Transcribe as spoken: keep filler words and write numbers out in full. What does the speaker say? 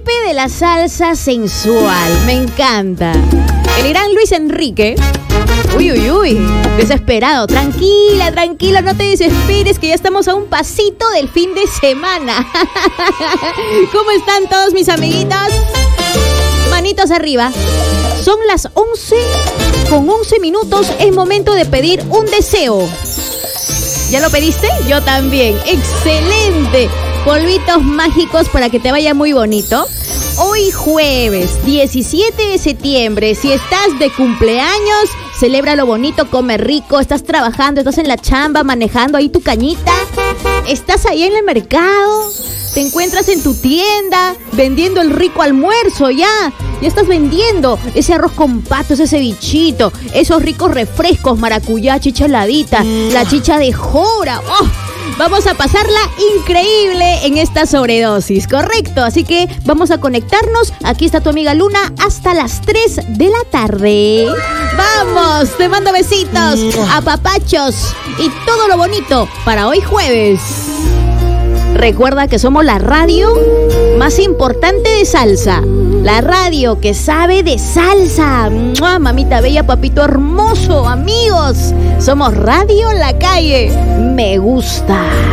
príncipe de la salsa sensual. Me encanta. El gran Luis Enrique. Uy, uy, uy. Desesperado. Tranquila, tranquila, no te desesperes, que ya estamos a un pasito del fin de semana. ¿Cómo están todos mis amiguitos? Manitos arriba. Son las once con once minutos. Es momento de pedir un deseo. ¿Ya lo pediste? Yo también. ¡Excelente! Polvitos mágicos para que te vaya muy bonito. Hoy jueves diecisiete de septiembre, si estás de cumpleaños, celébralo bonito, come rico. Estás trabajando, estás en la chamba, manejando ahí tu cañita. Estás ahí en el mercado, te encuentras en tu tienda vendiendo el rico almuerzo. Ya, ya estás vendiendo ese arroz con pato, ese cevichito, esos ricos refrescos, maracuyá, chicha heladita, la chicha de jora. ¡Oh! Vamos a pasarla increíble en esta sobredosis, ¿correcto? Así que vamos a conectarnos. Aquí está tu amiga Luna hasta las tres de la tarde. ¡Vamos! Te mando besitos, apapachos y todo lo bonito para hoy jueves. Recuerda que somos la radio más importante de salsa. La radio que sabe de salsa. ¡Mua! Mamita bella, papito hermoso, amigos. Somos Radio La Calle. Me gusta.